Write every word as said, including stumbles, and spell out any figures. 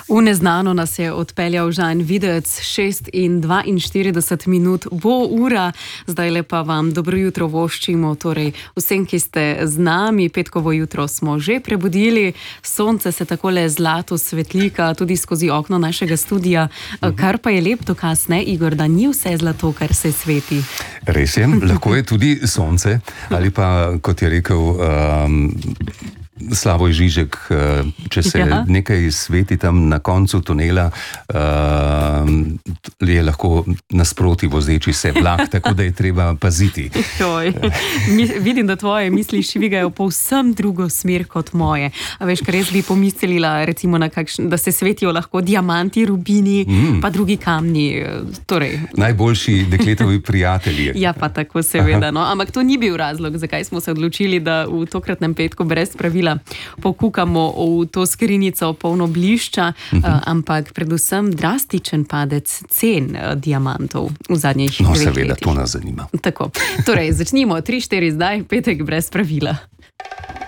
V neznano nas je odpeljal Žan Videc, šest in dvainštirideset minut bo ura, zdaj lepa vam dobro jutro voščimo, torej vsem, ki ste z nami, petkovo jutro smo že prebudili, sonce se takole zlato svetlika tudi skozi okno našega studija, kar pa je lep dokaz, ne Igor, da ni vse zlato, kar se sveti. Res je, lahko je tudi sonce, ali pa, kot je rekel um, Slavoj Žižek, če se ja. nekaj sveti tam na koncu tunela, uh, je lahko nasproti vozeči se vlak, tako da je treba paziti. Joj, vidim, da tvoje misli švigajo povsem drugo smer kot moje. A veš, kar res bi pomislila, recimo, na kakšen, da se svetijo lahko diamanti, rubini, mm. pa drugi kamni. Torej. Najboljši dekletovi prijatelji. Ja, pa tako seveda. No. Ampak to ni bil razlog, zakaj smo se odločili, da v tokratnem petku brez pravila pokukamo v to skrinjico polno blišča, uh-huh. ampak predvsem drastičen padec cen diamantov v zadnjih no, dveh seveda, letih. To nas zanima. Tako. Torej, začnimo tri štiri zdaj, petek brez pravila.